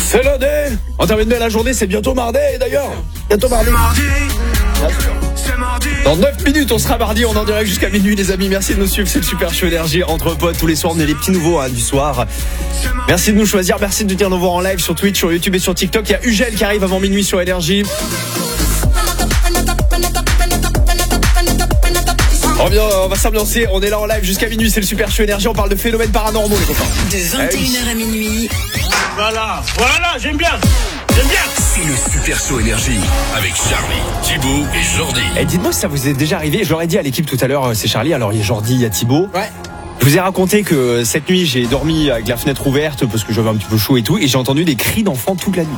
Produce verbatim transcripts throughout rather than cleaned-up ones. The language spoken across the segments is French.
C'est lundi. On termine bien la journée, c'est bientôt mardi d'ailleurs. Bientôt mardi. mardi. C'est mardi. Dans neuf minutes, on sera mardi, on est en direct jusqu'à minuit les amis. Merci de nous suivre, c'est le Super Show Énergie entre potes tous les soirs, on est les petits nouveaux hein, du soir. Merci de nous choisir, merci de venir nous voir en live sur Twitch, sur YouTube et sur TikTok. Il y a Ugel qui arrive avant minuit sur Énergie. On, vient, on va s'ambiancer, on est là en live jusqu'à minuit, c'est le Super Show Énergie, on parle de phénomènes paranormaux les copains. De vingt et une heures à minuit. Voilà, voilà, j'aime bien, j'aime bien. C'est le Super Show Énergie avec Charlie, Thibaut et Jordi. Et dites-moi si ça vous est déjà arrivé, je l'aurais dit à l'équipe tout à l'heure, c'est Charlie, alors il y a Jordi, il y a Thibaut. Ouais. Je vous ai raconté que cette nuit j'ai dormi avec la fenêtre ouverte parce que j'avais un petit peu chaud et tout, et j'ai entendu des cris d'enfants toute la nuit.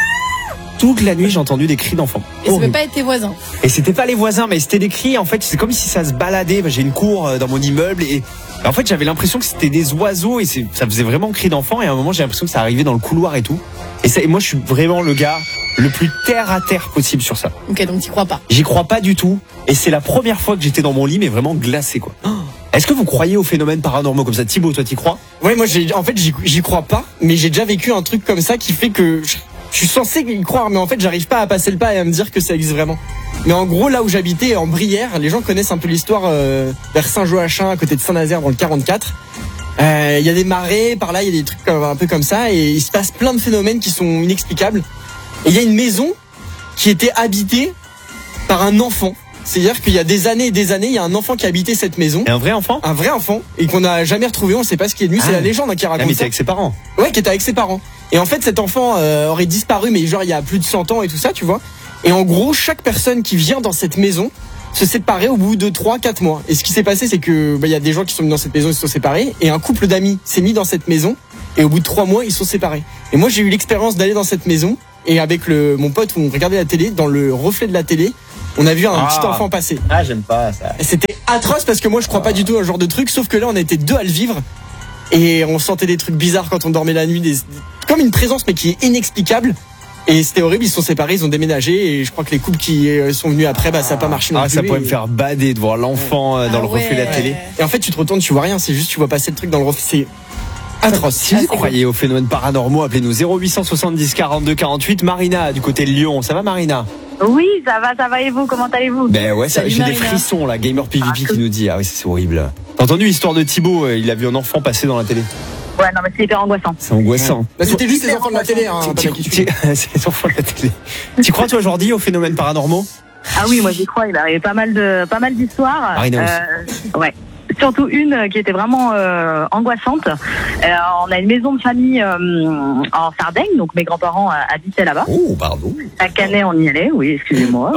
Toute la nuit j'ai entendu des cris d'enfants. Et ça peut pas être tes voisins. Et c'était pas les voisins, mais c'était des cris. En fait, c'est comme si ça se baladait. J'ai une cour dans mon immeuble et en fait, j'avais l'impression que c'était des oiseaux et c'est, ça faisait vraiment cri d'enfant. Et à un moment, j'ai l'impression que ça arrivait dans le couloir et tout. Et, ça, et moi, je suis vraiment le gars le plus terre à terre possible sur ça. Ok, donc t'y crois pas. J'y crois pas du tout. Et c'est la première fois que j'étais dans mon lit, mais vraiment glacé, quoi. Oh. Est-ce que vous croyez aux phénomènes paranormaux comme ça, Thibaut? Toi, t'y crois? Ouais, moi, j'ai, en fait, j'y, j'y crois pas, mais j'ai déjà vécu un truc comme ça qui fait que je, je suis censé y croire, mais en fait, j'arrive pas à passer le pas et à me dire que ça existe vraiment. Mais en gros, là où j'habitais, en Brière, les gens connaissent un peu l'histoire euh, vers Saint-Joachim, à côté de Saint-Nazaire, dans le quarante-quatre. Il euh, y a des marées, par là, il y a des trucs comme, un peu comme ça, et il se passe plein de phénomènes qui sont inexplicables. Et il y a une maison qui était habitée par un enfant. C'est-à-dire qu'il y a des années et des années, il y a un enfant qui a habité cette maison. Et un vrai enfant? Un vrai enfant, et qu'on n'a jamais retrouvé, on ne sait pas ce qui est de lui, ah. C'est la légende hein, qui raconte ah, mais ça. c'est avec ses parents? Ouais, qui était avec ses parents. Et en fait, cet enfant euh, aurait disparu, mais genre il y a plus de cent ans et tout ça, tu vois. Et en gros, chaque personne qui vient dans cette maison se séparait au bout de trois quatre mois. Et ce qui s'est passé, c'est que bah, y a des gens qui sont venus dans cette maison, ils se sont séparés, et un couple d'amis s'est mis dans cette maison, et au bout de trois mois, ils sont séparés. Et moi, j'ai eu l'expérience d'aller dans cette maison, et avec le, mon pote, où on regardait la télé, dans le reflet de la télé, on a vu un ah. petit enfant passer. Ah, j'aime pas ça. Et c'était atroce parce que moi, je crois pas du tout à ce genre de truc, sauf que là, on était deux à le vivre, et on sentait des trucs bizarres quand on dormait la nuit, des, comme une présence, mais qui est inexplicable. Et c'était horrible, ils se sont séparés, ils ont déménagé, et je crois que les couples qui sont venus après, bah ça n'a pas marché non ah, plus. Ça pourrait et... me faire bader de voir l'enfant ah dans le ouais. reflet de la télé. Et en fait, tu te retournes, tu vois rien, c'est juste tu vois passer le truc dans le reflet, c'est atroce. Si vous croyez aux phénomènes paranormaux, appelez-nous zéro huit cent soixante-dix quarante-deux quarante-huit. Marina, du côté de Lyon, ça va Marina? Oui, ça va, ça va, et vous, comment allez-vous? Ben ouais, ça, j'ai Marina. des frissons là, Gamer P V P ah, qui nous dit, ah oui, c'est horrible. T'as entendu l'histoire de Thibaut, il a vu un enfant passer dans la télé? Ouais, non, mais c'est hyper angoissant. C'est angoissant. Ouais. Bah, c'était juste les enfants de la télé, hein. C'est les enfants de la télé. Tu crois, toi, Jordi, aux phénomènes paranormaux? Ah oui, moi j'y crois, il arrive pas mal de, pas mal d'histoires. Marina aussi. Euh, ouais. Surtout une qui était vraiment euh, angoissante. Euh, on a une maison de famille euh, en Sardaigne, donc mes grands-parents habitaient là-bas. Oh, pardon. Chaque année on y allait, oui, excusez-moi.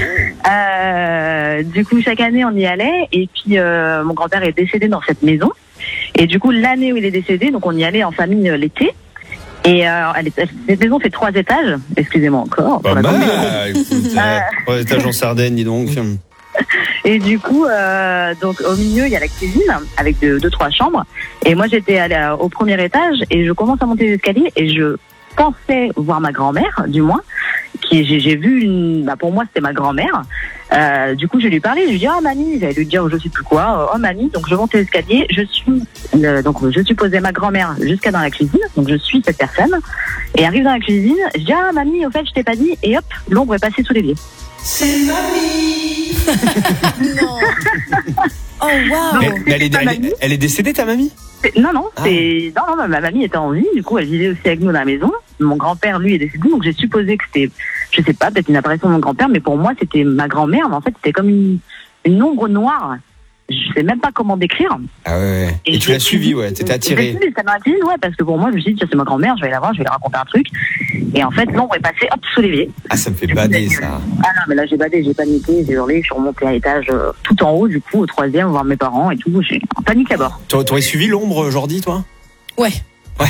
Euh, du coup, chaque année on y allait, et puis euh, mon grand-père est décédé dans cette maison. Et du coup, l'année où il est décédé, donc on y allait en famille euh, l'été. Et euh, elle est, cette maison fait trois étages. Excusez-moi encore. Pas mal. Euh... Trois étages en Sardaigne, dis donc. Et du coup, euh, donc au milieu, il y a la cuisine avec deux, deux, trois chambres. Et moi, j'étais allée au premier étage et je commence à monter les escaliers et je pensais voir ma grand-mère, du moins. Qui j'ai, j'ai vu une, bah pour moi c'était ma grand-mère. Euh, du coup je lui ai parlé, je lui ai dit oh mamie, j'allais lui dire je sais plus quoi, oh mamie, donc je monte l'escalier, je suis euh, donc je supposais ma grand-mère jusqu'à dans la cuisine, donc je suis cette personne et arrive dans la cuisine, je dis ah mamie au fait je t'ai pas dit, et hop l'ombre est passée sous les pieds. C'est mamie. Non. Oh wow. Mais, mais elle, est, elle, est, elle est décédée ta mamie? Non, non, c'est... Ah. non, non, ma mamie était en vie, du coup elle vivait aussi avec nous dans la maison. Mon grand-père, lui, est décédé, donc j'ai supposé que c'était, je sais pas, peut-être une apparition de mon grand-père, mais pour moi c'était ma grand-mère, mais en fait c'était comme une, une ombre noire. Je sais même pas comment décrire. Ah ouais, ouais. Et, et tu l'as suivi, ouais, t'étais attiré. J'ai suivi, ça m'a attiré, ouais, parce que pour moi je me suis dit, tiens, c'est ma grand-mère, je vais la voir, je vais lui raconter un truc. Et en fait, l'ombre est passée, hop, sous l'évier. Ah, ça me fait bader, ça. Ah non, mais là j'ai badé, j'ai paniqué, j'ai hurlé, je suis remontée à l'étage euh, tout en haut, du coup, au troisième, voir mes parents et tout, j'ai en panique à bord. T'aurais suivi l'ombre, Jordi, toi? Ouais. Ouais.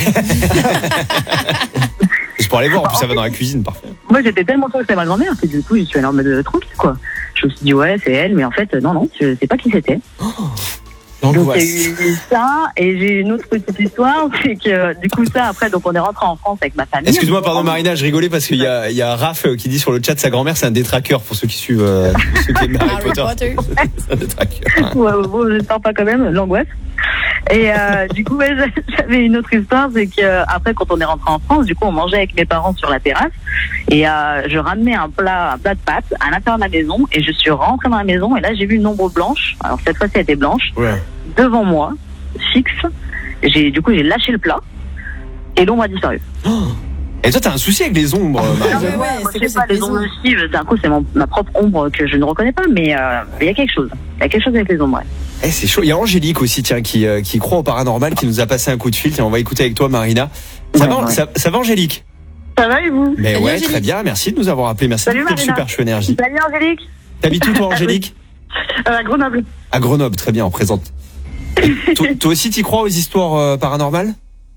C'est pour aller voir, en plus ça va dans la cuisine, parfait. Moi j'étais tellement sûre que c'était ma grand-mère que du coup je suis allée en mode tranquille quoi. Je me suis dit ouais c'est elle, mais en fait non non, je sais pas qui c'était. Oh, donc j'ai eu ça, et j'ai une autre petite histoire, c'est que du coup ça après donc on est rentré en France avec ma famille. Excuse-moi pardon Marina, je rigolais parce qu'il y a, il y a Raph qui dit sur le chat sa grand-mère c'est un détraqueur pour ceux qui suivent euh, ceux qui aiment Harry Potter. Potter. C'est un détraqueur. Ouais, bon, j'espère pas quand même, l'angoisse. Et euh, du coup, ouais, j'avais une autre histoire, c'est que euh, après, quand on est rentré en France, du coup, on mangeait avec mes parents sur la terrasse, et euh, je ramenais un plat, un plat de pâtes à l'intérieur de la maison, et je suis rentrée dans la maison, et là, j'ai vu une ombre blanche. Alors cette fois-ci, elle était blanche, Ouais. devant moi, fixe. J'ai, du coup, j'ai lâché le plat, et l'ombre a disparu. Et toi, t'as un souci avec les ombres, Marie. Non, mais ouais, ouais, moi, c'est je que sais pas, cette les maison. ombres de Steve, d'un coup, c'est mon, ma propre ombre que je ne reconnais pas, mais euh, il y a quelque chose. Il y a quelque chose avec les ombres, ouais. Eh, c'est chaud. Il y a Angélique aussi, tiens, qui, euh, qui croit au paranormal, qui nous a passé un coup de fil. Tiens, on va écouter avec toi, Marina. Ça, Ouais, va, ouais. ça, ça va, Angélique? Ça va et vous? Mais Salut, ouais, Angélique. très bien. Merci de nous avoir appelé. Merci Salut, de le Marina. Super Show Énergie. Salut Angélique. T'habites où, toi, Angélique? Euh, à Grenoble. À Grenoble, très bien, on présente. toi, toi aussi, t'y crois aux histoires euh, paranormales?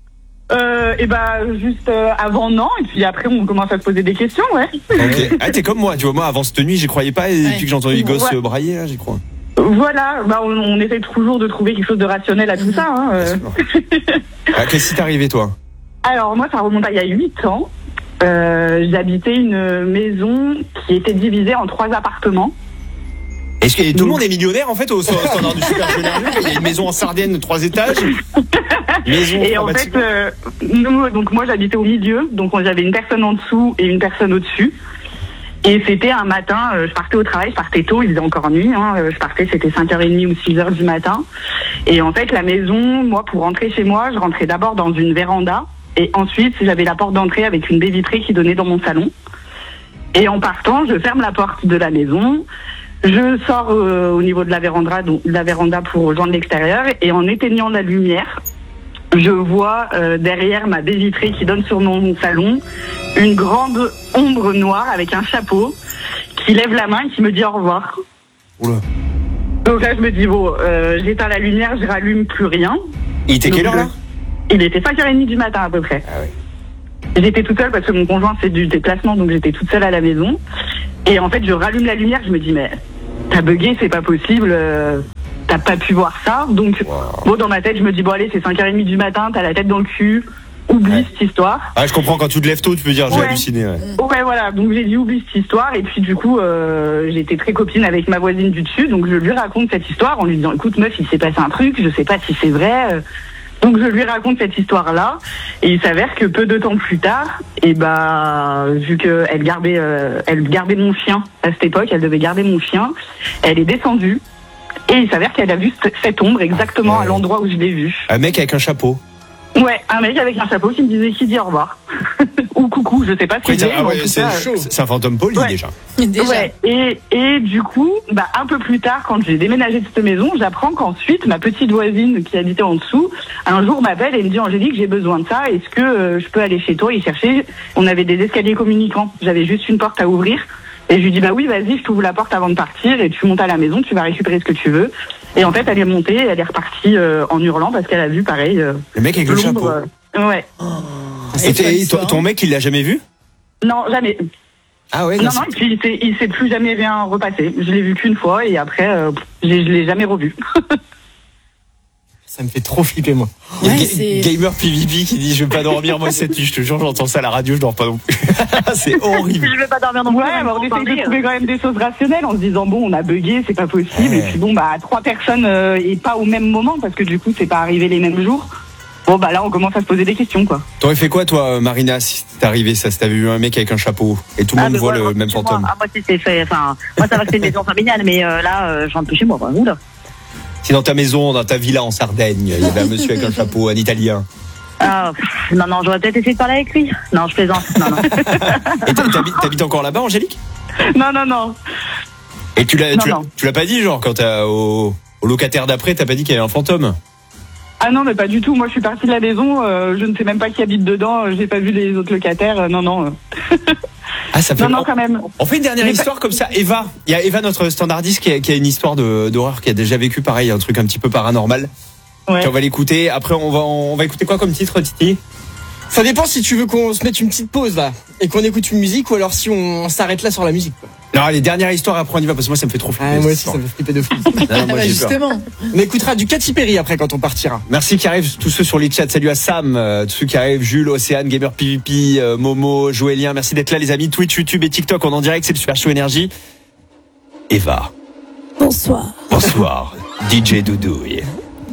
Euh, et bah juste euh, avant non, et puis après on commence à se poser des questions, ouais. Ok. Ah, t'es comme moi, tu vois, moi, avant cette nuit, j'y croyais pas, et Ouais. depuis que j'ai entendu les gosses Ouais. euh, brailler, là, j'y crois. Voilà, bah on, on essaie toujours de trouver quelque chose de rationnel à tout ça. Hein, euh. Ah, qu'est-ce qui t'est arrivé, toi? Alors moi ça remonte à il y a huit ans. Euh, j'habitais une maison qui était divisée en trois appartements. Est-ce que tout le monde est millionnaire, en fait, au standard du Super Show Énergie? Il y a une maison en Sardaigne de trois étages. Maison Et en fait, bâtiment. euh, nous, donc moi j'habitais au milieu, donc j'avais une personne en dessous et une personne au-dessus. Et c'était un matin, euh, je partais au travail, je partais tôt, il faisait encore nuit, hein, euh, je partais, c'était cinq heures trente ou six heures du matin. Et en fait, la maison, moi, pour rentrer chez moi, je rentrais d'abord dans une véranda, et ensuite, j'avais la porte d'entrée avec une baie vitrée qui donnait dans mon salon. Et en partant, je ferme la porte de la maison, je sors euh, au niveau de la véranda, donc, de la véranda pour rejoindre l'extérieur, et en éteignant la lumière, je vois euh, derrière ma baie vitrée qui donne sur mon salon une grande ombre noire avec un chapeau qui lève la main et qui me dit au revoir. Oula. Donc là je me dis bon, euh, j'éteins la lumière, je rallume plus rien. Il était quelle heure, là? Il était cinq heures trente du matin à peu près. Ah ouais. J'étais toute seule parce que mon conjoint fait du déplacement, donc j'étais toute seule à la maison. Et en fait je rallume la lumière, je me dis mais t'as bugué, c'est pas possible. euh, T'as pas pu voir ça, donc Wow. bon dans ma tête je me dis bon allez c'est cinq heures trente du matin, t'as la tête dans le cul, oublie Ouais. cette histoire. Ah, je comprends, quand tu te lèves tôt, tu peux dire, j'ai Ouais. halluciné, ouais. Ouais voilà, donc j'ai dit oublie cette histoire et puis du coup euh, j'étais très copine avec ma voisine du dessus, donc je lui raconte cette histoire en lui disant écoute meuf il s'est passé un truc, je sais pas si c'est vrai. euh. Donc je lui raconte cette histoire là et il s'avère que peu de temps plus tard, et bah vu que elle gardait euh, elle gardait mon chien à cette époque, elle devait garder mon chien, elle est descendue. Et il s'avère qu'elle a vu c- cette ombre exactement Ouais. à l'endroit où je l'ai vue. Un mec avec un chapeau. Ouais, un mec avec un chapeau qui me disait qui dit au revoir. Ou coucou, je sais pas Après, si c'est. ah ouais, en tout c'est cas, chaud. C'est un fantôme poli, Ouais. déjà. Déjà. Ouais, et, et du coup, bah, un peu plus tard, quand j'ai déménagé de cette maison, j'apprends qu'ensuite, ma petite voisine qui habitait en dessous, un jour m'appelle et me dit Angélique, j'ai besoin de ça, est-ce que euh, je peux aller chez toi et chercher? On avait des escaliers communicants, j'avais juste une porte à ouvrir. Et je lui dis bah oui, vas-y, je t'ouvre la porte avant de partir et tu montes à la maison, tu vas récupérer ce que tu veux. Et en fait, elle est montée, elle est repartie euh, en hurlant parce qu'elle a vu pareil. Euh, Le mec avec le chapeau. l'ombre, euh, ouais. Et, C'est t'es- pas ton, ton mec, il l'a jamais vu? Non, jamais. Ah ouais, Non, non, non, et puis il s'est, il s'est plus jamais rien repassé. Je l'ai vu qu'une fois et après, euh, je l'ai- je l'ai jamais revu. Ça me fait trop flipper, moi. Il y a Ouais, Ga- c'est- Gamer P V P qui dit je vais pas dormir moi cette nuit, je te jure, j'entends ça à la radio, je dors pas non plus. C'est horrible. Je vais pas dormir non plus. Ouais, bah, on essaye de trouver quand même des choses rationnelles en se disant bon, on a bugué, c'est pas possible. Ouais. Et puis bon, bah trois personnes euh, et pas au même moment parce que du coup, c'est pas arrivé les mêmes jours. Bon, bah là, on commence à se poser des questions, quoi. T'aurais fait quoi toi, Marina, si t'es arrivé ça, si t'avais vu un mec avec un chapeau et tout le monde mais voit moi, je le rentre même chez moi. fantôme? Ah, moi, si c'est fait. Enfin, moi, ça va que c'est une maison familiale, mais euh, là, euh, je rentre plus chez moi. Quoi. Oula. Si dans ta maison, dans ta villa en Sardaigne, il y avait un monsieur avec un chapeau, un Italien. Ah, pff, non, non, j'aurais peut-être essayé de parler avec lui. Non, je plaisante. Non, non. Et t'ha- t'habites, t'habites encore là-bas, Angélique? Non, non, non. Et tu l'as, Non, tu, l'as- non. tu l'as pas dit, genre, quand t'as au, au locataire d'après, t'as pas dit qu'il y avait un fantôme? Ah non, mais pas du tout. Moi, je suis partie de la maison. euh, je ne sais même pas qui habite dedans. euh, J'ai pas vu les autres locataires. euh, non, non. euh. Ah, ça fait Non, non, quand même. On fait une dernière Mais histoire comme ça. Eva, il y a Eva, notre standardiste, qui a, qui a une histoire de, d'horreur, qui a déjà vécu pareil, un truc un petit peu paranormal. Ouais. Et on va l'écouter. Après, on va, on va écouter quoi comme titre, Titi? Ça dépend si tu veux qu'on se mette une petite pause là et qu'on écoute une musique ou alors si on s'arrête là sur la musique. Quoi. Non, les dernières histoires, après on y va, parce que moi ça me fait trop flipper. Ah, moi cette aussi ça histoire. me fait flipper de fou. Non, non, Ah moi, bah, j'ai peur. justement. On écoutera du Katy Perry après quand on partira. Merci qui arrivent, tous ceux sur les chats. Salut à Sam, euh, tous ceux qui arrivent, Jules, Océane, Gamer P V P, euh, Momo, Joélien. Merci d'être là, les amis. Twitch, YouTube et TikTok, on est en direct, c'est le Super Show Énergie. Eva, Bonsoir. bonsoir. D J Doudouille.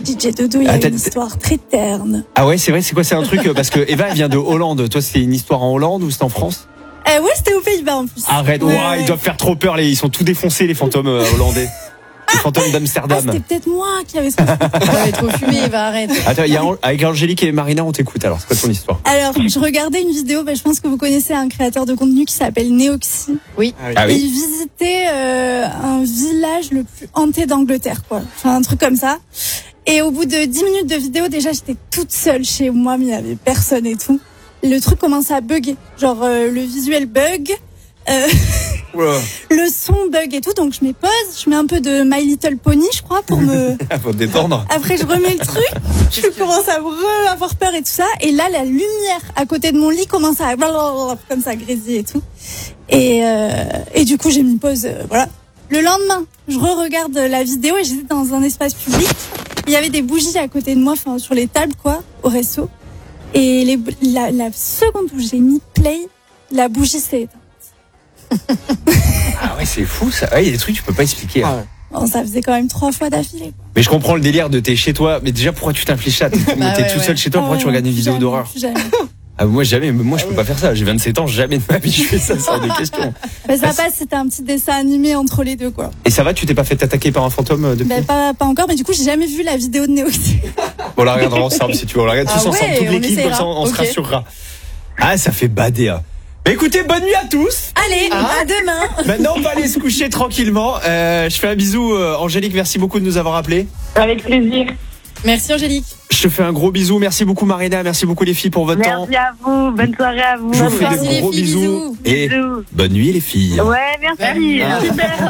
D J Dodo, il y Ah, a t'as- une histoire très terne. Ah ouais, c'est vrai, c'est quoi, c'est un truc, euh, parce que Eva, elle vient de Hollande. Toi, c'était une histoire en Hollande ou c'était en France? Euh, ouais, c'était aux Pays-Bas en plus. Arrête, Ouais, ouah, ouais. ils doivent faire trop peur, les, ils sont tout défoncés, les fantômes euh, hollandais. Les fantômes Ah, d'Amsterdam. c'était peut-être moi qui avais ce truc. Ouais, trop fumé, va arrête. Attends, il y a, avec Angélique et Marina, on t'écoute alors, c'est quoi ton histoire? Alors, je regardais une vidéo, bah, je pense que vous connaissez un créateur de contenu qui s'appelle Neoxy. Oui. Ah Et oui? il visitait euh, un village le plus hanté d'Angleterre, quoi. Enfin, un truc comme ça. Et au bout de dix minutes de vidéo, déjà, j'étais toute seule chez moi, mais il y avait personne et tout. Le truc commence à bugger. Genre, euh, le visuel bug, euh, Ouais. le son bug et tout. Donc, je mets pause, je mets un peu de My Little Pony, je crois, pour me... Faut te détendre. Après, je remets le truc, je commence à re- avoir peur et tout ça. Et là, la lumière à côté de mon lit commence à comme ça grésiller et tout. Et, euh, et du coup, j'ai mis pause. Euh, voilà. Le lendemain, je re-regarde la vidéo et j'étais dans un espace public. Il y avait des bougies à côté de moi, enfin sur les tables quoi, au resto. Et les, la, la seconde où j'ai mis play, la bougie s'est éteinte. Ah ouais, c'est fou ça. Ouais, il y a des trucs que tu peux pas expliquer. hein. Ah ouais. Bon, ça faisait quand même trois fois d'affilée. Mais je comprends le délire de t'es chez toi. Mais déjà, pourquoi tu t'infliges ça? T'es Bah t'es ouais, tout ouais. seul chez toi, pourquoi Ah tu ouais, regardes une plus vidéo jamais, d'horreur? plus jamais. Ah, moi, jamais. Moi, je peux pas faire ça. J'ai vingt-sept ans, jamais de ma vie je fais ça, sans des questions. Mais ça passe, c'était un petit dessin animé entre les deux quoi. Et ça va, tu t'es pas fait attaquer par un fantôme euh, depuis? Ben, pas, pas encore, mais du coup, j'ai jamais vu la vidéo de Neoxy. On la regardera ensemble si tu veux. On la regarde tous Ah ensemble, ouais, toute on l'équipe, comme essaiera. ça on, on se Ok. rassurera. Ah, ça fait bader. Hein. Mais écoutez, bonne nuit à tous. Allez, à demain. Maintenant, on va aller se coucher tranquillement. Euh, je fais un bisou, euh, Angélique. Merci beaucoup de nous avoir appelés. Avec plaisir. Merci Angélique. Je te fais un gros bisou. Merci beaucoup, Marina. Merci beaucoup, les filles, pour votre temps. Merci à vous. Bonne soirée à vous. Je vous Bonne fais soirée, de les gros filles, bisous. bisous. Et Bisous. bonne nuit, les filles. Ouais, merci. Ah. Super.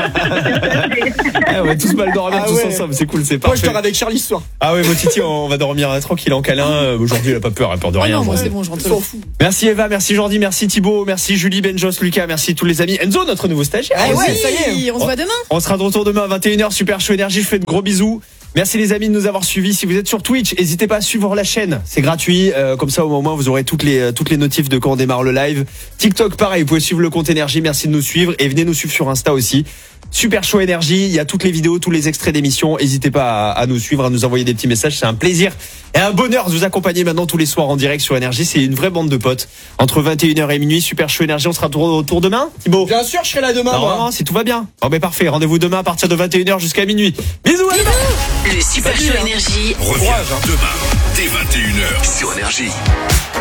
Ah, on va tous mal dormir Ah tous ouais. ensemble. C'est cool, c'est Moi, je parfait. dors avec Charlie ce soir. Ah ouais, mon Titi, on va dormir euh, tranquille en câlin. Euh, Aujourd'hui, elle a pas peur, elle a peur de Ah rien. non, moi moi. c'est bon, je rentre. S'en fout. Merci Eva, merci Jordi, merci Thibaut, merci Julie, Benjos, Lucas, merci tous les amis. Enzo, notre nouveau stagiaire. Ah ouais, aussi. ça y est. On se voit demain. On sera de retour demain à vingt et une heures, Super Show Énergie, je fais de gros bisous. Merci les amis de nous avoir suivis. Si vous êtes sur Twitch, n'hésitez pas à suivre la chaîne. C'est gratuit. Euh, comme ça, au moins, vous aurez toutes les, euh, toutes les notifs de quand on démarre le live. TikTok, pareil. Vous pouvez suivre le compte Énergie. Merci de nous suivre. Et venez nous suivre sur Insta aussi. Super Show Énergie. Il y a toutes les vidéos, tous les extraits d'émissions. N'hésitez pas à, à nous suivre, à nous envoyer des petits messages. C'est un plaisir et un bonheur de vous accompagner maintenant tous les soirs en direct sur Énergie. C'est une vraie bande de potes. Entre vingt et une heures et minuit, Super Show Énergie. On sera de retour demain, Thibaut. Bien sûr, je serai là demain. moi. Normalement, si tout va bien. Bon, ben parfait. Rendez-vous demain à partir de vingt et une heures jusqu'à minuit. Bisous, à demain. Le Super Show Énergie. Reviens demain dès vingt et une heures sur Énergie.